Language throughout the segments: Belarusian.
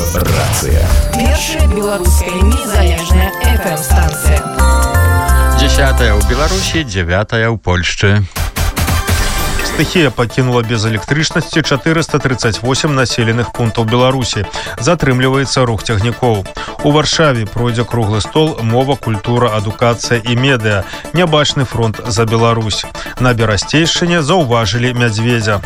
Радыёрацыя. Першая беларуская незалежная FM-станцыя. 10-я ў Беларусі, 9-я ў Польшчы. Стыхія пакінула без электрычнасці 438 населеных пунктаў Беларусі. Затрымліваецца рух цягнікоў. У Варшаве пройдзе круглы стол «Мова, культура, адукацыя і медыа. Нябачны фронт за Беларусь». На Берасцейшчыне заўважылі мядзведзя.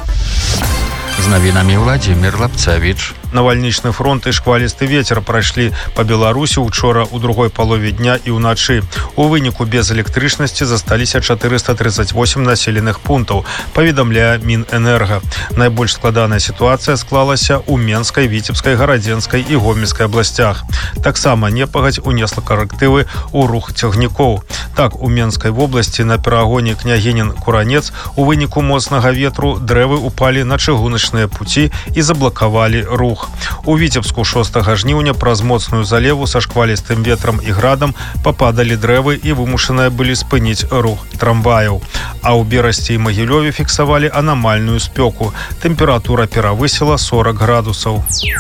З навінамі Владзімір Лапцевіч. Навальнічны фронт і шквалісты вецер прайшлі па Беларусі учора ў другой палове дня і ўначы. У выніку без электрычнасці засталіся 438 населеных пунктаў, паведамляе Мінэнерга. Найбольш складаная сітуацыя склалася ў Менскай, Віцебскай, Гарадзенскай і Гомельскай абласцях. Таксама непагадзь унесла карэктывы ў рух цягнікоў. Так, у Менскай вобласці на перагоне Княгінін-Куранец у выніку моцнага ветру дрэвы упалі на чыгуначныя пуці і заблакавалі рух. У Віцебску 6 жніўня праз моцную залеву са шквалістым ветрам і градам пападалі дрэвы і вымушаныя былі спыніць рух трамваяў. А ў Берасці і Магілёве фіксавалі анамальную спёку. Тэмпература перавысіла 40 градусаў.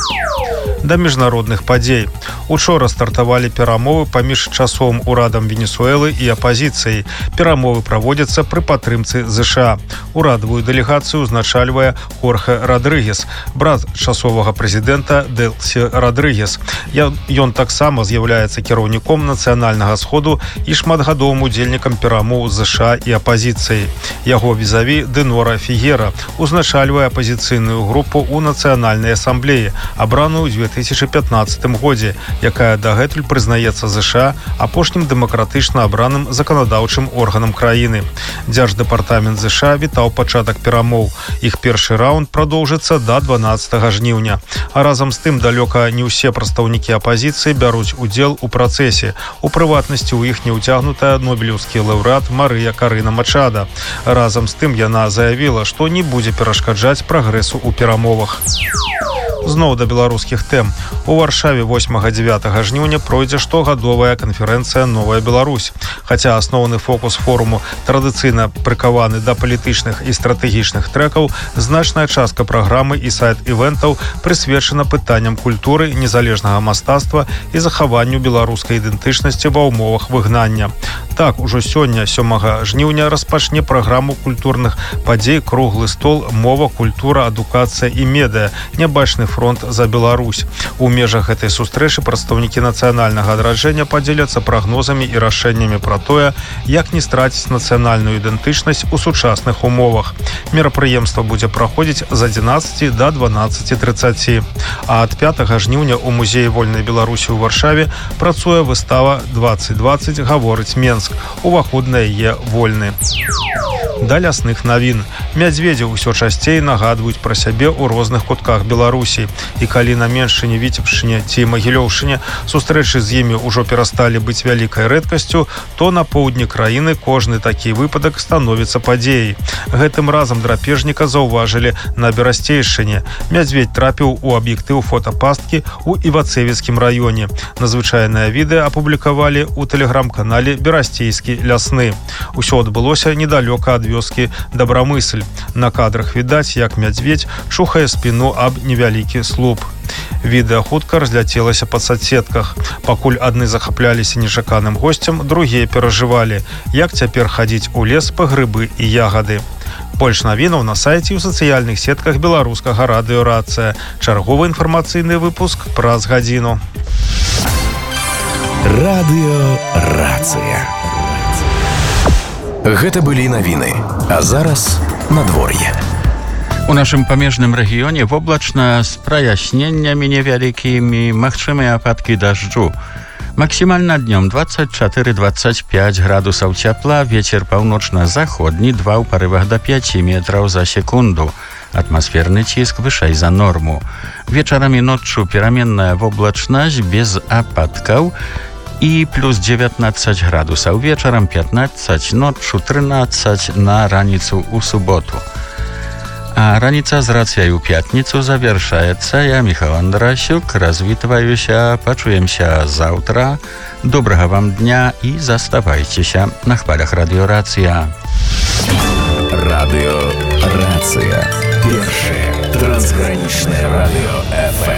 Да міжнародных падзей. Учора стартавалі перамовы паміж часовым урадам Венесуэлы і апазіцыяй. Перамовы праводзяцца пры падтрымцы ЗША. Урадавую дэлегацыю узначальвае Хорхе Родрыгес, брат часовага прэзідэнта Дэлсі Родрыгес. Ён таксама з'яўляецца кіраўніком нацыянальнага сходу і шматгадовым удзельнікам перамоў ЗША і апазіцыі. Яго візаві Дэнора Фігера узначальвае апазіцыйную групу ў Нацыянальнай асамблеі, абраную ў 2015 годзе, якая дагэтуль прызнаецца ЗША апошнім дэмакратычна абраным заканадаўчым органам краіны. Дзярждэпартамент ЗША вітаў пачатак перамоў. Іх першы раунд продолжится до 12 жніўня. А разам з тым далёка не ўсе прадстаўнікі апазіцыі бяруць удзел у працэсе. У прыватнасці ў іх не ўцягнутая нобелеўскі лаўрэат Марыя Карына Мачада. Разам з тым яна заявіла, што не будзе перашкаджаць прагрэсу ў перамовах. Зноў да беларускіх тэм. У Варшаве 8-9 жніўня пройдзе штогадовая канферэнцыя «Новая Беларусь». Хаця асноўны фокус форуму традыцыйна прыкаваны да палітычных і стратэгічных трэкаў, значная частка праграмы і сайт-івентаў прысвечана пытанням культуры, незалежнага мастацтва і захаванню беларускай ідэнтычнасці ва ўмовах выгнання. Так, ужо сёння, 7 жніўня, распачне праграму культурных падзей круглы стол «Мова, культура, адукацыя і медыа. Нябачны фронт за Беларусь». У межах гэтай сустрэчы прадстаўнікі нацыянальнага адраджэння падзеляцца прагнозамі і рашэннямі пра тое, як не страціць нацыянальную ідэнтычнасць у сучасных умовах. Мерапрыемства будзе праходзіць з 11 до 12:30. А ад 5 жніўня ў музеі вольнай Беларусі ў Варшаве працуе выстава «2020. Гаворыць Менск». Уваход на яе вольны. Да лясных навін. Мядзведзі ўсё часцей нагадваюць пра сябе ў розных кутках Беларусі. І калі на Меншчыне, Віцебшчыне ці Магілёўшчыне сустрэчы з імі ўжо перасталі быць вялікай рэдкасцю, то на поўдні краіны кожны такі выпадак становіцца падзеяй. Гэтым разам драпежніка заўважылі на Берасцейшчыне. Мядзведь трапіў у аб'ектыў фотапасткі ў Івацевіцкім раёне. Назвычайнае відэа апублікавалі ў тэлеграм-канале «Берасцейскі лясны». Усё адбылося недалёка ад вёскі Дабрамысль. На кадрах відаць, як мядзведь чухае спіну аб невялікі слуп. Відэа хутка разляцелася па соцсетках. Пакуль адны захапляліся нечаканым госцем, другія перажывалі, як цяпер хадзіць у лес па грыбы і ягады. Больш навінаў на сайце і ў сацыяльных сетках беларускага радыёрацыя. Чарговы інфармацыйны выпуск праз гадзіну. Радыёрацыя. Гэта былі навіны. А зараз надвор'е. У нашым памежным рэгіёне воблачна з праясненнямі невялікімі, магчымыя ападкі дажджу. Максімальна днём 24-25 градусаў цяпла, вецер паўночна-заходні, 2 ў парывах да 5 метраў за секунду. Атмасферны ціск вышэй за норму. Вечарам і ноччу пераменная воблачнасць без ападкаў і плюс 19 градусаў. Вечарам 15, ноччу 13, на раніцу ў суботу. А раніца з рацыяй у пятніцу завяршаецца. Я, Міхал Андрасюк, развітваюся, пачуемся заўтра. Добрага вам дня і заставайцеся на хвалях радыёрацыя. Радыёрацыя. Першае трансгранічнае радыё FM.